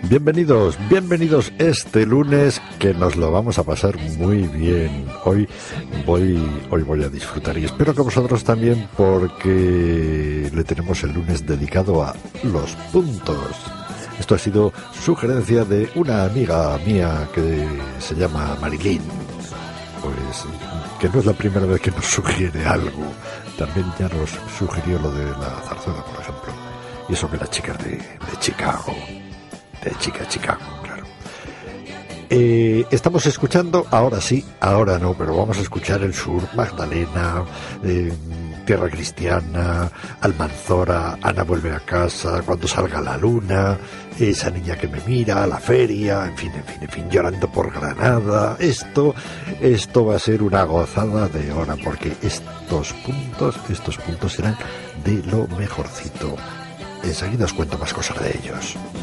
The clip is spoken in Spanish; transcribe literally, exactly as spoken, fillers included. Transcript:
Bienvenidos, bienvenidos este lunes que nos lo vamos a pasar muy bien. Hoy voy, hoy voy a disfrutar y espero que vosotros también, porque le tenemos el lunes dedicado a los puntos. Esto ha sido sugerencia de una amiga mía que se llama Marilyn. Pues que no es la primera vez que nos sugiere algo. También ya nos sugirió lo de la zarzuela, por ejemplo. Y eso que la chica es de, de Chicago. De chica Chicago, claro. Eh, estamos escuchando, ahora sí, ahora no, pero vamos a escuchar el sur, Magdalena, eh, Tierra Cristiana, Almanzora, Ana vuelve a casa, Cuando salga la luna, Esa niña que me mira, La feria, en fin, en fin, en fin, Llorando por Granada. Esto, esto va a ser una gozada de hora, porque estos puntos, estos puntos serán de lo mejorcito. Enseguida os cuento más cosas de ellos.